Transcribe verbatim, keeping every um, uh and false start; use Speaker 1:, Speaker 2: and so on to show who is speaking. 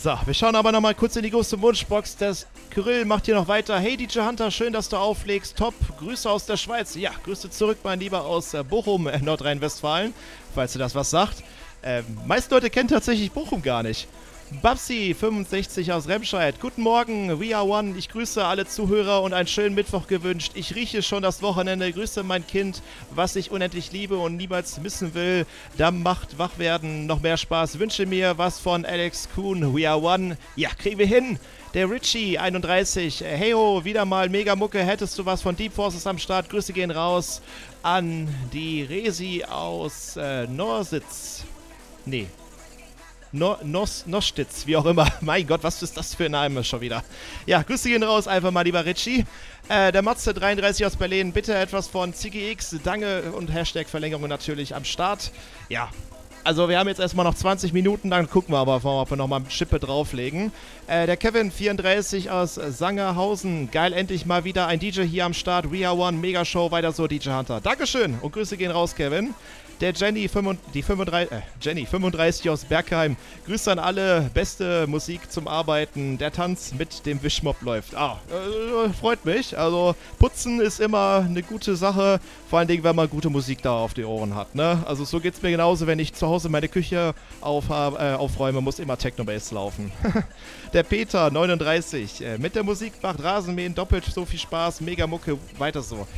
Speaker 1: So, wir schauen aber nochmal kurz in die große Wunschbox. Das Kyrill macht hier noch weiter. Hey D J Hunter, schön, dass du auflegst. Top, Grüße aus der Schweiz. Ja, Grüße zurück, mein Lieber, aus äh, Bochum, äh, Nordrhein-Westfalen. Falls du das was sagt. Ähm, meisten Leute kennen tatsächlich Bochum gar nicht. Babsi fünfundsechzig aus Remscheid. Guten Morgen, We Are One. Ich grüße alle Zuhörer und einen schönen Mittwoch gewünscht. Ich rieche schon das Wochenende. Grüße mein Kind, was ich unendlich liebe und niemals missen will. Da macht Wachwerden noch mehr Spaß. Wünsche mir was von Alex Kuhn. We Are One. Ja, kriegen wir hin. Der Richie einunddreißig. Hey ho, wieder mal mega Mucke. Hättest du was von Deep Forces am Start? Grüße gehen raus an die Resi aus äh, Norsitz. Nee. No, Nos, Nostitz, wie auch immer. Mein Gott, was ist das für ein Name schon wieder? Ja, Grüße gehen raus, einfach mal, lieber Richie. Äh, der Matze dreiunddreißig aus Berlin, bitte etwas von C G X, Danke und Hashtag Verlängerung natürlich am Start. Ja, also wir haben jetzt erstmal noch zwanzig Minuten, dann gucken wir aber, ob wir nochmal eine Schippe drauflegen. Äh, der Kevin vierunddreißig aus Sangerhausen, geil, endlich mal wieder ein D J hier am Start. We Are One, Mega Show, weiter so, D J Hunter. Dankeschön und Grüße gehen raus, Kevin. Der Jenny, die fünfunddreißig, äh, Jenny fünfunddreißig aus Bergheim. Grüße an alle, beste Musik zum Arbeiten. Der Tanz mit dem Wischmopp läuft. Ah, äh, freut mich. Also putzen ist immer eine gute Sache. Vor allen Dingen, wenn man gute Musik da auf die Ohren hat. Ne? Also so geht es mir genauso, wenn ich zu Hause meine Küche auf, äh, aufräume, muss immer Techno-Bass laufen. Der Peter neununddreißig. Äh, mit der Musik macht Rasenmähen doppelt so viel Spaß. Mega Mucke, weiter so.